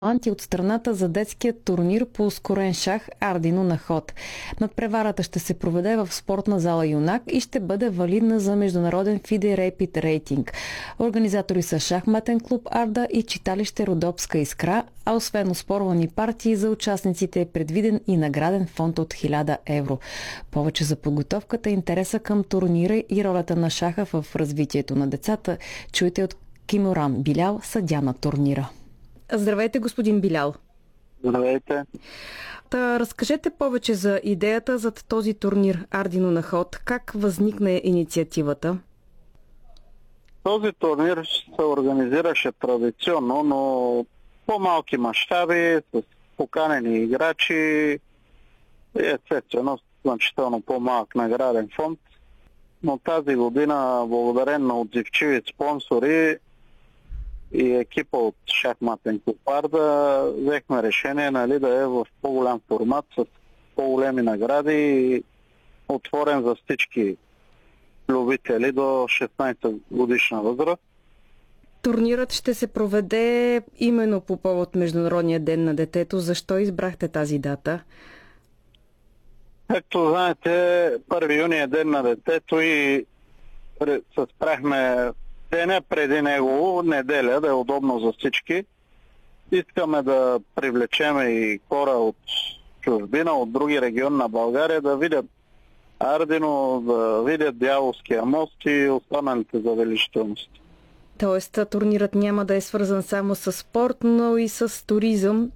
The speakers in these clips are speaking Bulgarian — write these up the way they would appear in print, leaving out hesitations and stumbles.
Анти от страната за детския турнир по ускорен шах Ардино на ход. Надпреварата ще се проведе в спортна зала Юнак и ще бъде валидна за международен FIDE Rapid рейтинг. Организатори са шахматен клуб Арда и читалище Родопска искра, а освен оспорвани партии за участниците е предвиден и награден фонд от 1000 евро. Повече за подготовката, интереса към турнира и ролята на шаха в развитието на децата чуйте от Кимуран Билял, съдия на турнира. Здравейте, господин Билял. Здравейте. Разкажете повече за идеята за този турнир Ардино на ход. Как възникна инициативата? Този турнир се организираше традиционно, но по-малки мащаби, с поканени играчи и естествено значително по-малък награден фонд. Но тази година, благодарение на отзивчиви спонсори и екипа от шахматен клуб Арда, взехме решение да е в по-голям формат, с по-големи награди и отворен за всички любители до 16 годишна възраст. Турнирът ще се проведе именно по повод Международния ден на детето. Защо избрахте тази дата? Както знаете, 1 юни е ден на детето и се спряхме деня преди него, неделя, да е удобно за всички. Искаме да привлечем и хора от чужбина, от други региони на България, да видят Ардино, да видят Дяволския мост и останалите забележителности. Тоест, турнирът няма да е свързан само с спорт, но и с туризъм.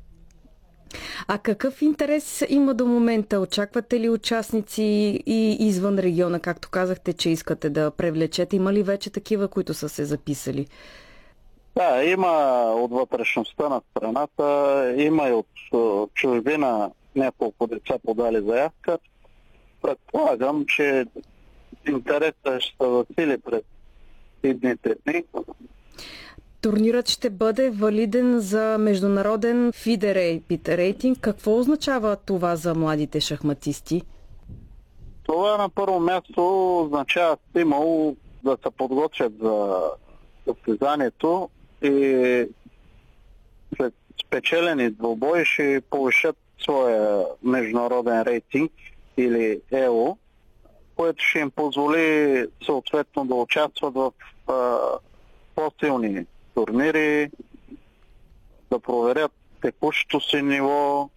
А какъв интерес има до момента? Очаквате ли участници и извън региона, както казахте, че искате да привлечете? Има ли вече такива, които са се записали? Да, има от вътрешността на страната, има и от чужбина няколко деца подали заявка. Предполагам, че интересът ще се засили пред идните дни. Турнирът ще бъде валиден за международен FIDE Rapid рейтинг. Какво означава това за младите шахматисти? Това на първо място означава стимул да се подготвят за състезанието и след спечелени двубои ще повишат своя международен рейтинг или ЕО, което ще им позволи съответно да участват в по-силни турнири, да проверят текущото си ниво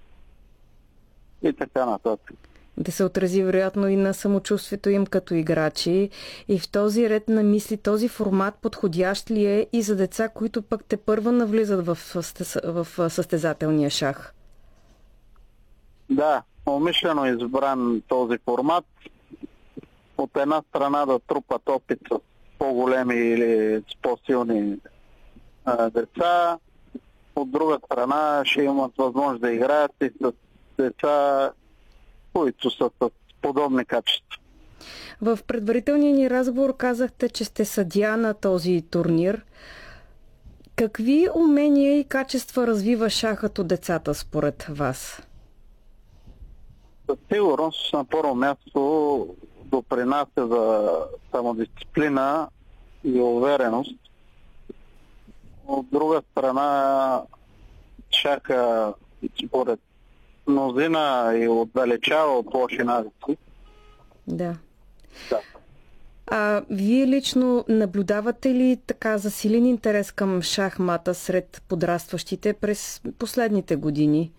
и така нататък. Да се отрази вероятно и на самочувствието им като играчи. И в този ред на мисли, този формат подходящ ли е и за деца, които пък тепърва навлизат в състезателния шах? Да, умишлено избран този формат. От една страна да трупат опит с по-големи или с по-силни деца, от друга страна ще имат възможност да играят и с деца, които са с подобни качества. В предварителния ни разговор казахте, че сте съдия на този турнир. Какви умения и качества развива шахът от децата според вас? Със сигурност на първо място допринася за самодисциплина и увереност. От друга страна, шаха според мнозина и отдалечава от лоши навици. Да. Вие лично наблюдавате ли така засилен интерес към шахмата сред подрастващите през последните години?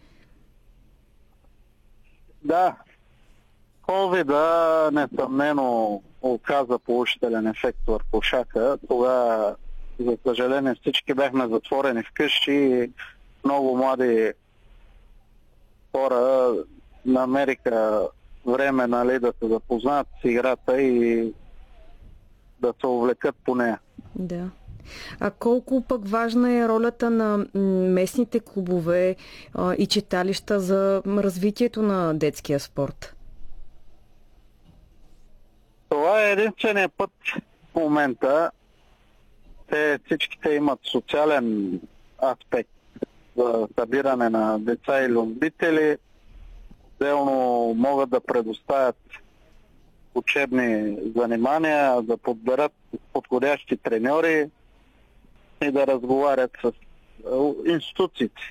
Да. COVID несъмнено оказа положителен ефект върху шаха. Тогава, за съжаление, всички бяхме затворени вкъщи и много млади хора намериха време да се запознаят с играта и да се увлекат по нея. Да. А колко пък важна е ролята на местните клубове и читалища за развитието на детския спорт? Това е единствения път в момента. Всичките имат социален аспект за събиране на деца и любители. Отделно могат да предоставят учебни занимания, да подберат подходящи треньори и да разговарят с институциите.